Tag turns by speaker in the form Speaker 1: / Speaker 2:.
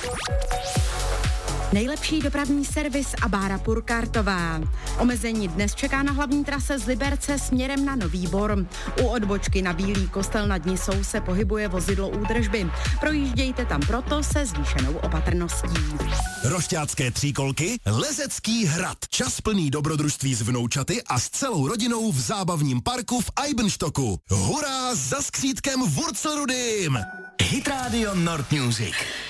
Speaker 1: Nejlepší dopravní servis a Bára Purkartová. Omezení dnes čeká na hlavní trase z Liberce směrem na Nový Bor. U odbočky na Bílý Kostel nad Nisou se pohybuje vozidlo údržby. Projíždějte tam proto se zvýšenou opatrností.
Speaker 2: Rošťácké tříkolky, Lezecký hrad. Čas plný dobrodružství s vnoučaty a s celou rodinou v zábavním parku v Eibenstocku. Hurá za skřítkem Wurzelrudym! Hit Radio Nord Music.